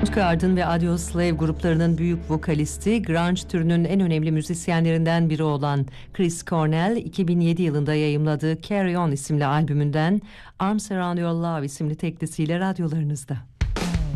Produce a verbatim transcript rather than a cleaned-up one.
Soundgarden ve Audioslave gruplarının büyük vokalisti, grunge türünün en önemli müzisyenlerinden biri olan Chris Cornell, iki bin yedi yılında yayımladığı Carry On isimli albümünden Arms Around Your Love isimli teklisiyle radyolarınızda.